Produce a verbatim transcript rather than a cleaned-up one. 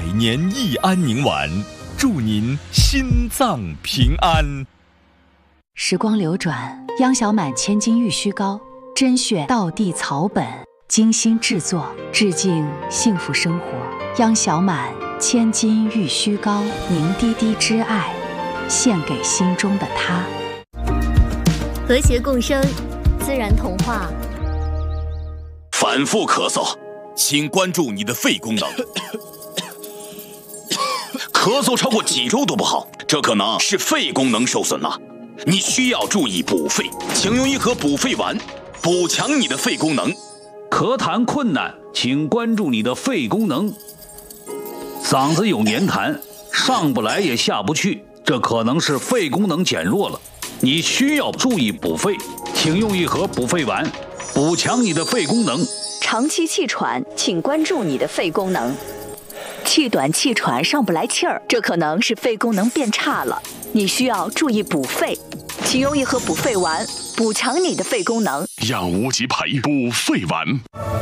百年益安宁丸，祝您心脏平安。 时光流转，央小满千金玉虚膏，甄选道地草本，精心制作，致敬幸福生活。央小满千金玉虚膏，凝滴滴之爱，献给心中的他。 和谐共生，自然童话。 反复咳嗽，请关注你的肺功能。咳嗽超过几周都不好，这可能是肺功能受损了。你需要注意补肺，请用一盒补肺丸，补强你的肺功能。 咳痰困难，请关注你的肺功能。嗓子有黏痰，上不来也下不去，这可能是肺功能减弱了。你需要注意补肺，请用一盒补肺丸，补强你的肺功能。 长期气喘，请关注你的肺功能。气短气喘上不来气儿，这可能是肺功能变差了，你需要注意补肺，请用一盒补肺丸，补强你的肺功能。 让无极牌补肺丸。